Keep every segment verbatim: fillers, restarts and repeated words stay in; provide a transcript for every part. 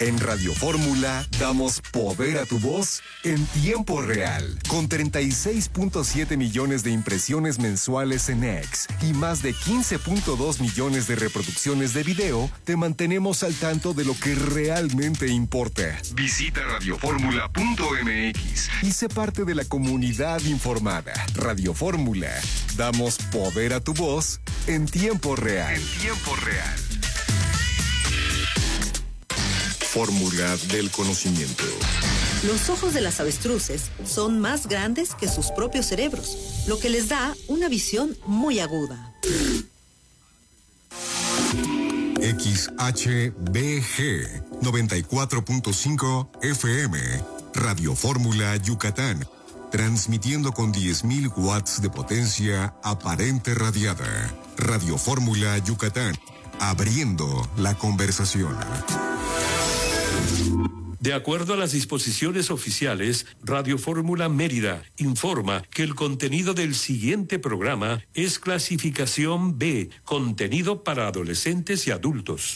En Radio Fórmula damos poder a tu voz en tiempo real. Con treinta y seis punto siete millones de impresiones mensuales en X y más de quince punto dos millones de reproducciones de video, te mantenemos al tanto de lo que realmente importa. Visita radioformula punto m x y sé parte de la comunidad informada. Radio Fórmula, damos poder a tu voz en tiempo real. En tiempo real. Fórmula del conocimiento. Los ojos de las avestruces son más grandes que sus propios cerebros, lo que les da una visión muy aguda. X H B G noventa y cuatro punto cinco F M, Radio Fórmula Yucatán, transmitiendo con diez mil watts de potencia aparente radiada. Radio Fórmula Yucatán, abriendo la conversación. De acuerdo a las disposiciones oficiales, Radio Fórmula Mérida informa que el contenido del siguiente programa es clasificación B, contenido para adolescentes y adultos.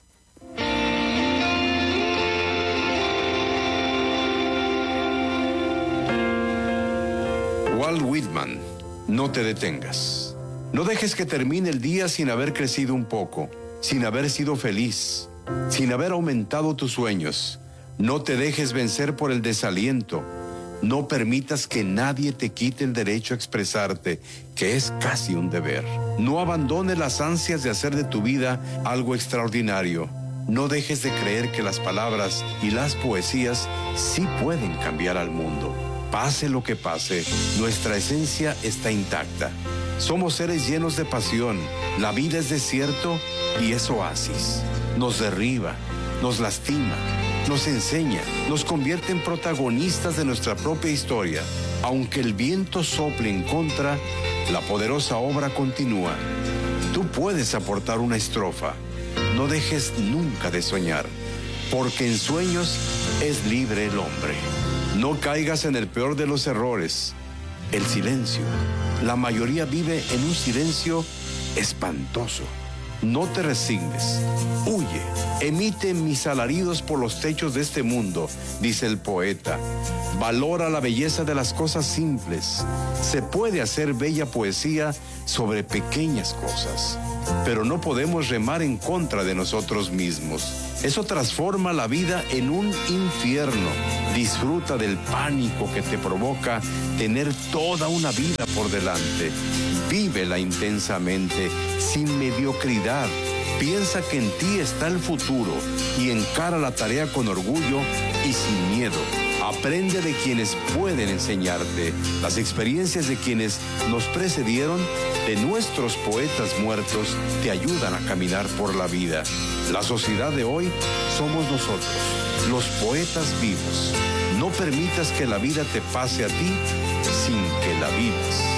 Walt Whitman, no te detengas. No dejes que termine el día sin haber crecido un poco, sin haber sido feliz, sin haber aumentado tus sueños. No te dejes vencer por el desaliento. No permitas que nadie te quite el derecho a expresarte, que es casi un deber. No abandones las ansias de hacer de tu vida algo extraordinario. No dejes de creer que las palabras y las poesías sí pueden cambiar al mundo. Pase lo que pase, nuestra esencia está intacta. Somos seres llenos de pasión. La vida es desierto y es oasis. Nos derriba, nos lastima, nos enseña, nos convierte en protagonistas de nuestra propia historia. Aunque el viento sople en contra, la poderosa obra continúa. Tú puedes aportar una estrofa. No dejes nunca de soñar, porque en sueños es libre el hombre. No caigas en el peor de los errores, el silencio. La mayoría vive en un silencio espantoso. No te resignes, huye, emite mis alaridos por los techos de este mundo, dice el poeta. Valora la belleza de las cosas simples. Se puede hacer bella poesía sobre pequeñas cosas, pero no podemos remar en contra de nosotros mismos. Eso transforma la vida en un infierno. Disfruta del pánico que te provoca tener toda una vida por delante. Vívela intensamente, sin mediocridad. Piensa que en ti está el futuro y encara la tarea con orgullo y sin miedo. Aprende de quienes pueden enseñarte, las experiencias de quienes nos precedieron, de nuestros poetas muertos, te ayudan a caminar por la vida. La sociedad de hoy somos nosotros, los poetas vivos. No permitas que la vida te pase a ti sin que la vivas.